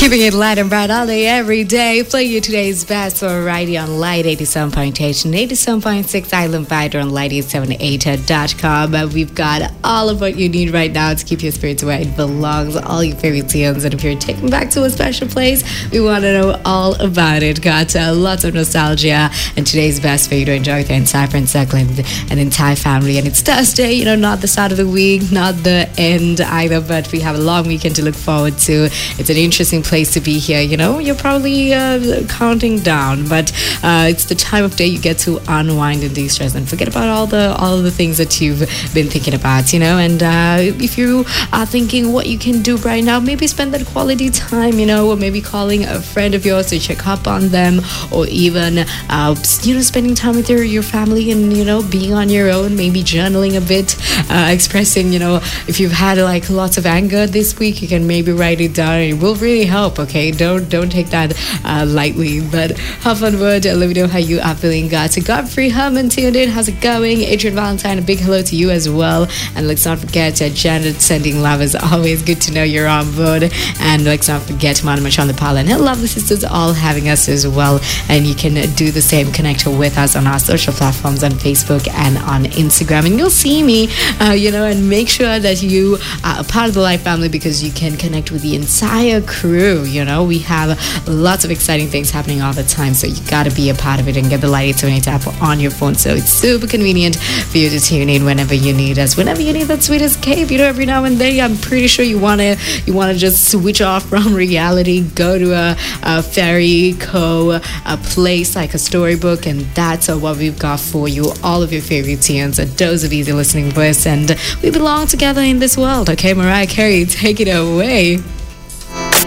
Keeping it light and bright all day, every day. Play you today's best variety on Light 87.8 and 87.6 Island Fighter on Light878.com. We've got all of what you need right now to keep your spirits where it belongs, all your favorite tunes. And if you're taken back to a special place, we want to know all about it. Got lots of nostalgia and today's best for you to enjoy with your entire friend circle and entire family. And it's Thursday, you know, not the start of the week, not the end either, but we have a long weekend to look forward to. It's an interesting place to be here. You know, you're probably counting down, but it's the time of day you get to unwind and de-stress and forget about all the things that you've been thinking about, you know. And if you are thinking what you can do right now, maybe spend that quality time, you know, or maybe calling a friend of yours to check up on them, or even you know, spending time with your family and, you know, being on your own, maybe journaling a bit, expressing, you know, if you've had like lots of anger this week, you can maybe write it down. It will really help. Okay, don't take that lightly, but have fun word. Let me know how you are feeling. Got Godfrey Herman tuned in. How's it going? Adrian Valentine, a big hello to you as well. And let's not forget Janet sending love. As always, good to know you're on board. And let's not forget Manamash on the pile and her lovely sisters all having us as well. And you can do the same. Connect with us on our social platforms on Facebook and on Instagram, and you'll see me, you know, and make sure that you are a part of the Life family, because you can connect with the entire crew. You know, we have lots of exciting things happening all the time, so you got to be a part of it and get the Light 878 app on your phone, so it's super convenient for you to tune in whenever you need us, whenever you need that sweet escape. You know, every now and then I'm pretty sure you want to just switch off from reality, go to a fairy a place like a storybook, and that's what we've got for you. All of your favorite tunes, a dose of easy listening bliss, and we belong together in this world. Okay, Mariah Carey, take it away.